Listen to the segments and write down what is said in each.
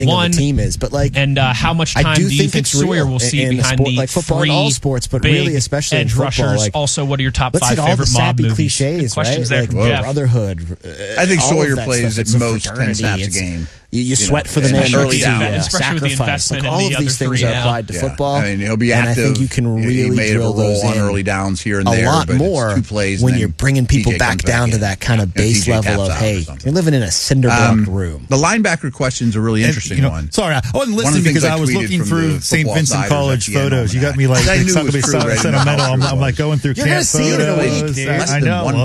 of the team is, but and how much time do you think Sawyer will see behind sport, the like football three and all sports, but really especially edge in football, rushers? Also, what are your top 5 all favorite the mob sappy movies? cliches, Questions right? there from Jeff. Brotherhood. I think all Sawyer of that plays stuff. at most 10 snaps a game. You sweat for the man, early down, especially with the investment. All of these things are applied to football. I mean, he'll be active. And I think you can really drill those on in early downs here and there. A lot but more it's 2 plays when you're bringing people back down to that kind of base level of, hey, you're living in a cinder block room. The linebacker question's a really interesting one. Sorry, I wasn't listening because I was looking through St. Vincent College photos. You got me like sentimental. I'm like going through camp photos. I know. Well,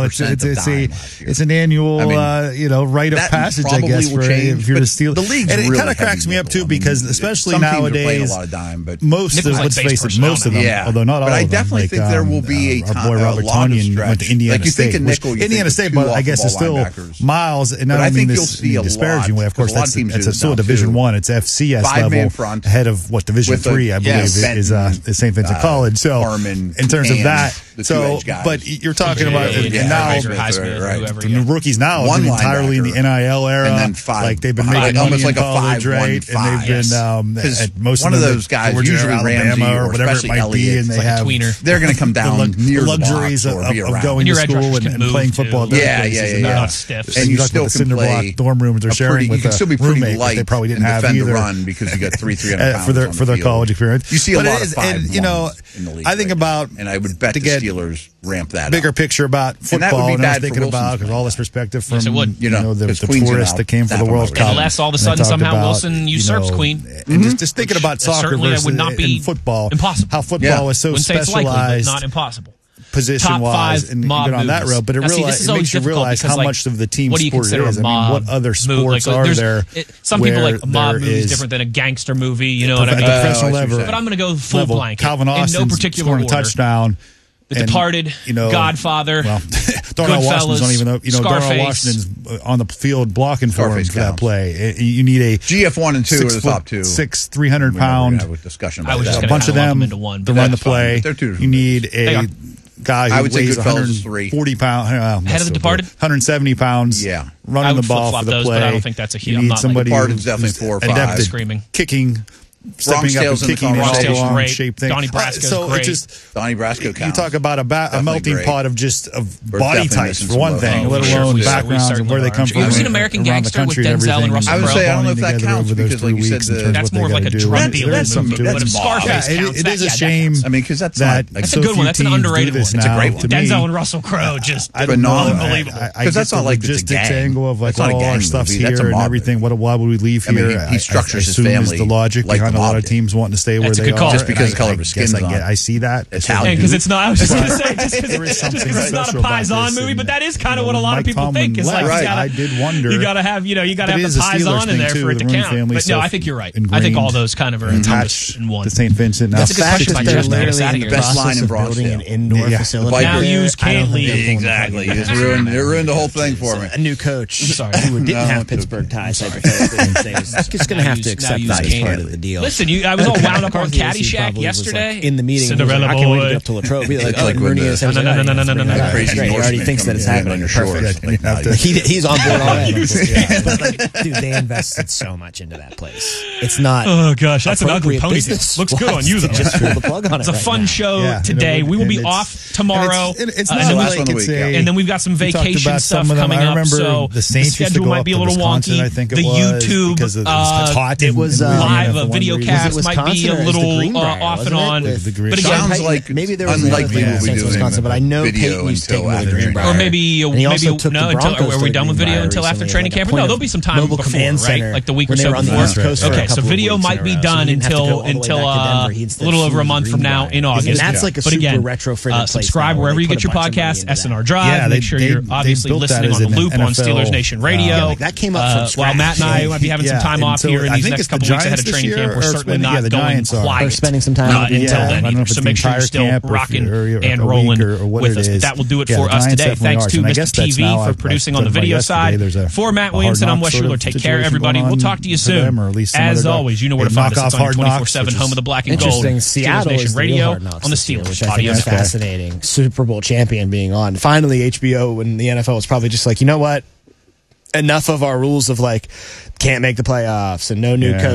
it's an annual, rite of passage, I guess, if you're to steal. And it kind of cracks me up too because especially nowadays, most of them, although not all of them. But I definitely think there will be our boy Robert Tonyan went to Indiana State. Indiana State, but I guess is still miles. And I don't mean this in a disparaging way. Of course, that's still Division I. It's FCS level ahead of what Division III, I believe, is St. Vincent College. So in terms of that. So, but you're talking about now the rookies now have been entirely in the NIL era. And then 5, like they've been making money in college, right? And they've been at most one of those guys, usually Alabama or whatever it might be, and they have they're going to come down near the luxuries of going to school and playing football. Yeah. And you still can play dorm rooms they're sharing with a roommate that they probably didn't have either. Run because you got 300 pounds for their college experience. You see a lot of 5-1s in the league. I think about, and I would bet the Steelers ramp that bigger up. picture about football, and I was thinking about because all this perspective from the tourists that came for the World Cup. Unless all of a sudden somehow Wilson usurps Queen. And just thinking about soccer versus would not be football, impossible. How football is so specialized, not impossible. Position-wise, and get on that road, but it makes you realize how much of the team sport it is. I mean, what other sports are there? Some people like a mob movie is different than a gangster movie. You know what I mean? Professional level, but I'm going to go full blanket. Calvin Austin in no particular scoring order. A touchdown. The Departed, Godfather, Darnell Washington's don't even know. Darnell Washington's on the field blocking for him for that play. You need a GF1 and 2 are the top 2. 300-pound. A bunch of them to run the play. You need a guy who weighs 140 pounds. Head of The Departed? 170 pounds. Yeah. Running the ball for the play. But I don't think that's a huge. You need somebody who's definitely 4 or 5. Screaming. Kicking. Stepping up and kicking all along shape thing. Donnie Brasco's great. Donnie Brasco counts. You talk about a melting pot of body types for one thing, let alone backgrounds and where they come from. Have you seen American Gangster with Denzel and Russell Crowe? I would say I don't know if that counts because, like you said, that's more of like a drug dealer movie. But if Scarface counts, it is a shame. I mean, because that's a good one. That's an underrated one. It's a great one. Denzel and Russell Crowe just unbelievable. Because that's not like the logistics angle of like all our stuff's here and everything. Why would we leave here? He structures his family. The logic behind a lot of teams wanting to stay where they are. Just because the color of his skin. I see that. Italian. Because it's not. I was just going to say, just because it's not a Paisan movie, but that is kind of what a lot of people think. Is like I did wonder. You got to have, you got to have the Paisan in there for it to count. But no, I think you're right. I think all those kind of are attached in one. To St. Vincent. That's a good question by Jeff. The best line in building an indoor facility. Now used can't leave. Exactly. It ruined the whole thing for me. A new coach who didn't have Pittsburgh ties. He's just going to have to accept that as part of the deal. Listen, I was all wound up on Caddyshack yesterday. In the meeting, Cinderella I can't wait to get up to Latrobe. Like Rooney is no. He already thinks that it's happening. Perfect. He's on board already. But dude, they invested so much into that place. It's not. Oh gosh, that's an ugly ponytail. Looks good on you though. Just pull the plug on it. It's a fun show today. We will be off tomorrow. It's not like it's and then we've got some vacation stuff coming up. So the schedule might be a little wonky. The YouTube, it was live video cast might be a little off and on. But it sounds like maybe there was unlikely we'll be doing Wisconsin, but I know Peyton used to take me to the Greenbrier. Or maybe are we done with video until after training camp? No, there'll be some time before, right? Like the week or so before. Okay, so video might be done until a little over a month from now in August. And that's like a super retro-friendly place. Subscribe wherever you get your podcasts. SNR Drive. Make sure you're obviously listening on the Loop on Steelers Nation Radio. That came up from scratch. While Matt and I might be having some time off here in these next couple weeks ahead of training camp, we're certainly not going quiet. Spending some time until then either. So make sure you're still rocking and rolling with us. That will do it for us today. Thanks to Mr. TV for producing on the video side. For Matt Williamson, I'm Wes Schuler. Take care, everybody. We'll talk to you soon. As always, you know where to find us. It's on 24/7 home of the black and gold. Interesting. Seattle Nation Radio on the Steelers. Which I think is fascinating. Super Bowl champion being on. Finally, HBO and the NFL was probably just like, you know what? Enough of our rules of like can't make the playoffs and no new coach.